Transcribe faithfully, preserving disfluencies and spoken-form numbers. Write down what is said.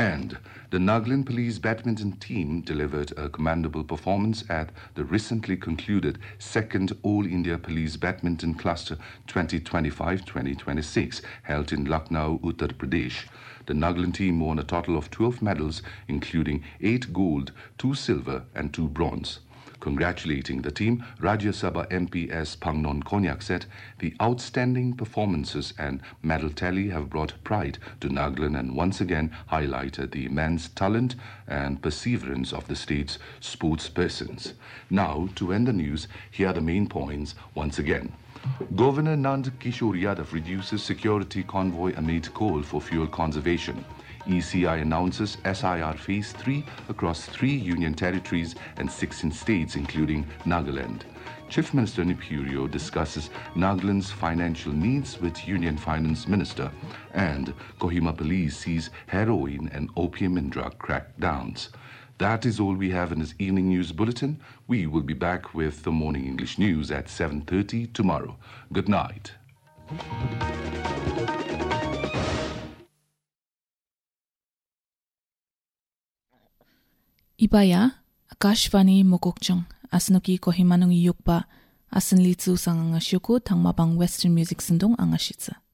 And the Nagaland Police badminton team delivered a commendable performance at the recently concluded second All India Police Badminton Cluster twenty twenty-five twenty twenty-six held in Lucknow, Uttar Pradesh. The Nagaland team won a total of twelve medals, including eight gold, two silver and two bronze. Congratulating the team, Rajya Sabha M P S Pangnon Konyak said the outstanding performances and medal tally have brought pride to Nagaland and once again highlighted the immense talent and perseverance of the state's sportspersons. Now, to end the news, here are the main points once again. Governor Nand Kishore Yadav reduces security convoy amid call for fuel conservation. E C I announces S I R Phase three across three union territories and sixteen states, including Nagaland. Chief Minister Nipurio discusses Nagaland's financial needs with Union Finance Minister. And Kohima Police sees heroin and opium and drug crackdowns. That is all we have in this evening news bulletin. We will be back with the morning English news at seven thirty tomorrow. Good night. Ibaya, Akashvani Mokokchung, Asnuki Kohimanung Yukpa, Asenlitsu Sang Angashuku, Tangmabang Western Music Sendong Angashitsa.